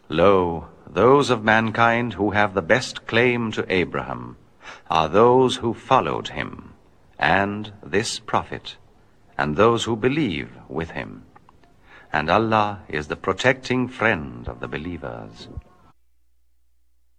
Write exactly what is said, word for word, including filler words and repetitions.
Lo, those of mankind who have the best claim to Abraham are those who followed him, and this prophet, and those who believe with him. And Allah is the protecting friend of the believers.